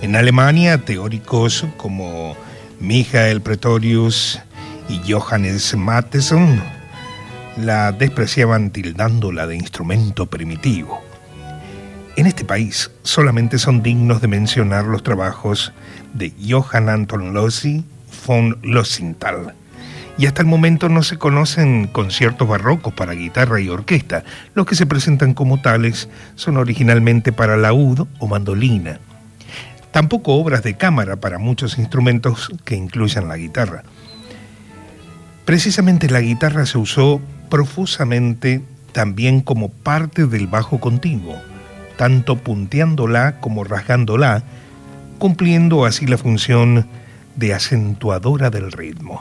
En Alemania, teóricos como Michael Pretorius y Johannes Mattheson la despreciaban tildándola de instrumento primitivo. En este país solamente son dignos de mencionar los trabajos de Johann Anton Lossy von Lossinthal, y hasta el momento no se conocen conciertos barrocos para guitarra y orquesta. Los que se presentan como tales son originalmente para laúd o mandolina. Tampoco obras de cámara para muchos instrumentos que incluyan la guitarra. Precisamente la guitarra se usó profusamente también como parte del bajo continuo, tanto punteándola como rasgándola, cumpliendo así la función de acentuadora del ritmo.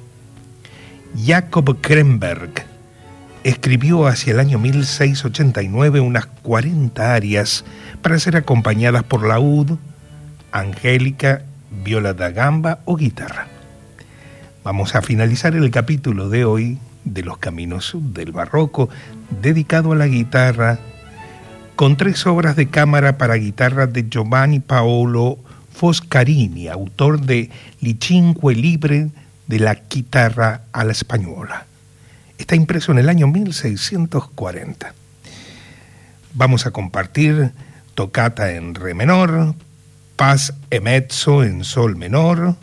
Jacob Krenberg escribió hacia el año 1689 unas 40 arias para ser acompañadas por laúd, angélica, viola da gamba o guitarra. Vamos a finalizar el capítulo de hoy de los caminos del barroco, dedicado a la guitarra, con 3 obras de cámara para guitarra de Giovanni Paolo Foscarini, autor de Li Cinque Libre de la Chitarra alla Spagnola. Está impreso en el año 1640. Vamos a compartir Toccata en re menor, Paz e mezzo en sol menor,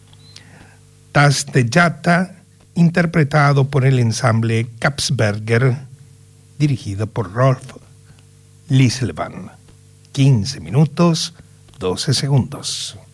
Tasteggiata, interpretado por el ensamble Kapsberger, dirigido por Rolf Lislevan. 15 minutos, 12 segundos.